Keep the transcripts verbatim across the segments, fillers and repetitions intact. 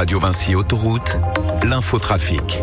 Radio Vinci Autoroute, l'infotrafic.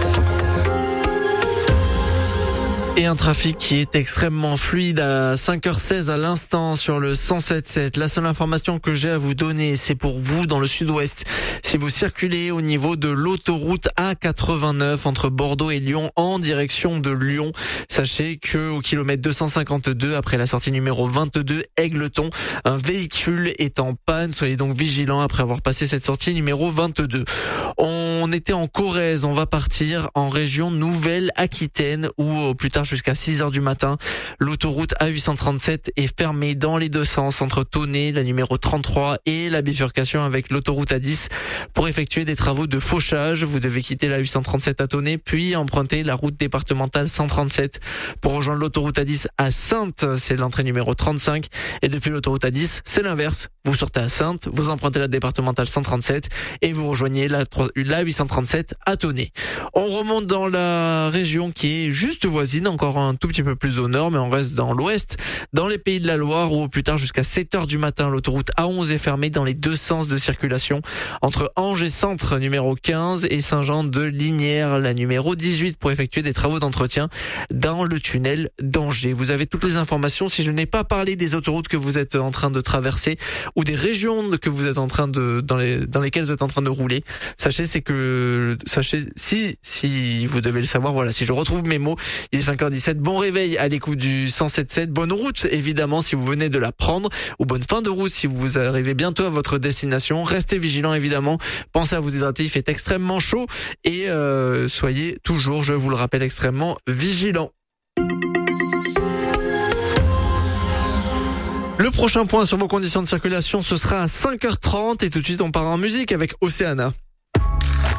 Et un trafic qui est extrêmement fluide à cinq heures seize à l'instant sur le cent sept sept. La seule information que j'ai à vous donner, c'est pour vous dans le sud-ouest. Si vous circulez au niveau de l'autoroute A quatre-vingt-neuf entre Bordeaux et Lyon en direction de Lyon, sachez que au kilomètre deux cent cinquante-deux, après la sortie numéro vingt-deux Égletons, un véhicule est en panne. Soyez donc vigilants après avoir passé cette sortie numéro vingt-deux. On était en Corrèze, on va partir en région Nouvelle-Aquitaine où au plus tard jusqu'à six heures du matin, l'autoroute A huit cent trente-sept est fermée dans les deux sens entre Tonnet, la numéro trente-trois, et la bifurcation avec l'autoroute A dix pour effectuer des travaux de fauchage. Vous devez quitter la huit cent trente-sept à Tonnet, puis emprunter la route départementale cent trente-sept pour rejoindre l'autoroute A dix à Saintes, c'est l'entrée numéro trente-cinq, et depuis l'autoroute A dix, c'est l'inverse. Vous sortez à Saintes, vous empruntez la départementale cent trente-sept et vous rejoignez la, la huit cent trente-sept à Tonnet. On remonte dans la région qui est juste voisine, encore un tout petit peu plus au nord, mais on reste dans l'ouest, dans les Pays de la Loire, où au plus tard jusqu'à sept heures du matin, l'autoroute A onze est fermée dans les deux sens de circulation, entre Angers Centre numéro quinze et Saint-Jean-de-Lignières, la numéro dix-huit, pour effectuer des travaux d'entretien dans le tunnel d'Angers. Vous avez toutes les informations. Si je n'ai pas parlé des autoroutes que vous êtes en train de traverser ou des régions que vous êtes en train de dans les dans lesquelles vous êtes en train de rouler, sachez c'est que sachez si si vous devez le savoir. Voilà, si je retrouve mes mots, il est cinq heures dix-sept. Bon réveil à l'écoute du cent sept sept. Bonne route évidemment si vous venez de la prendre, ou bonne fin de route si vous arrivez bientôt à votre destination. Restez vigilants évidemment. Pensez à vous hydrater, il fait extrêmement chaud et euh, soyez toujours, je vous le rappelle, extrêmement vigilants. Le prochain point sur vos conditions de circulation, ce sera à cinq heures trente et tout de suite on part en musique avec Océana.